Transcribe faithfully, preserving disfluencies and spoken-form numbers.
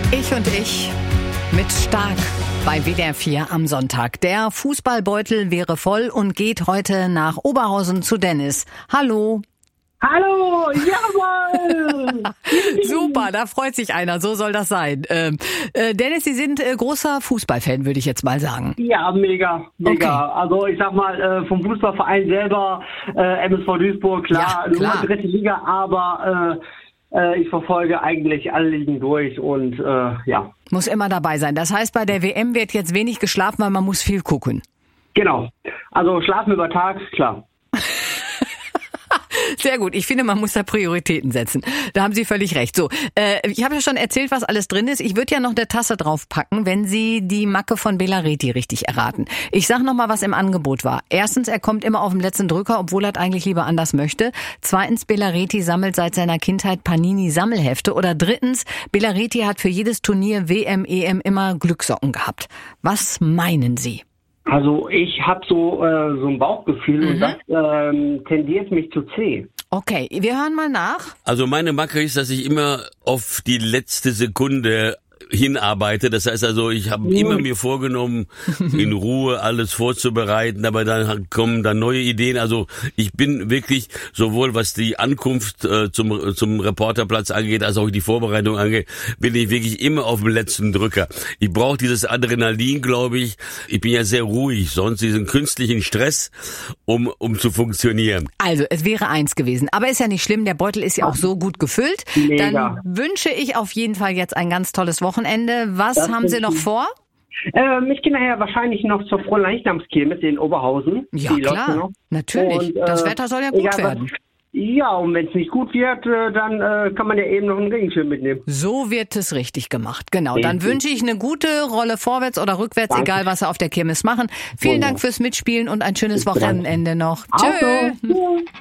Ich und ich mit Stark bei W D R vier am Sonntag. Der Fußballbeutel wäre voll und geht heute nach Oberhausen zu Dennis. Hallo. Hallo, jawohl! Super, da freut sich einer, so soll das sein. Ähm, äh, Dennis, Sie sind äh, großer Fußballfan, würde ich jetzt mal sagen. Ja, mega, mega. Okay. Also ich sag mal, äh, vom Fußballverein selber, äh, M S V Duisburg, klar, ja, klar. nur dritte Liga, aber äh, äh, ich verfolge eigentlich alle Ligen durch und äh, ja. Muss immer dabei sein. Das heißt, bei der W M wird jetzt wenig geschlafen, weil man muss viel gucken. Genau. Also schlafen über Tag, klar. Sehr gut. Ich finde, man muss da Prioritäten setzen. Da haben Sie völlig recht. So, äh, ich habe ja schon erzählt, was alles drin ist. Ich würde ja noch eine Tasse draufpacken, wenn Sie die Macke von Belareti richtig erraten. Ich sag noch mal, was im Angebot war. Erstens, er kommt immer auf den letzten Drücker, obwohl er eigentlich lieber anders möchte. Zweitens, Belareti sammelt seit seiner Kindheit Panini-Sammelhefte. Oder drittens, Belareti hat für jedes Turnier W M, E M immer Glückssocken gehabt. Was meinen Sie? Also ich habe so äh, so ein Bauchgefühl mhm. und das ähm, tendiert mich zu C. Okay, wir hören mal nach. Also meine Macke ist, dass ich immer auf die letzte Sekunde hinarbeite. Das heißt also, ich habe immer mir vorgenommen, in Ruhe alles vorzubereiten, aber dann kommen dann neue Ideen. Also ich bin wirklich, sowohl was die Ankunft äh, zum zum Reporterplatz angeht, als auch die Vorbereitung angeht, bin ich wirklich immer auf dem letzten Drücker. Ich brauche dieses Adrenalin, glaube ich. Ich bin ja sehr ruhig, sonst diesen künstlichen Stress, um um zu funktionieren. Also, es wäre eins gewesen. Aber ist ja nicht schlimm, der Beutel ist ja auch so gut gefüllt. Mega. Dann wünsche ich auf jeden Fall jetzt ein ganz tolles Wochenende. Was das haben Sie noch vor? Ähm, ich gehe nachher wahrscheinlich noch zur Frohnleichnamskirmes in Oberhausen. Ja, die klar, noch. Natürlich. Und, äh, das Wetter soll ja gut egal, werden. Was, ja, und wenn es nicht gut wird, äh, dann äh, kann man ja eben noch einen Regenschirm mitnehmen. So wird es richtig gemacht, genau. Richtig. Dann wünsche ich eine gute Rolle vorwärts oder rückwärts, Danke. egal was Sie auf der Kirmes machen. Vielen Wunderbar. Dank fürs Mitspielen und ein schönes Danke. Wochenende noch. Also, Tschö. tschüss.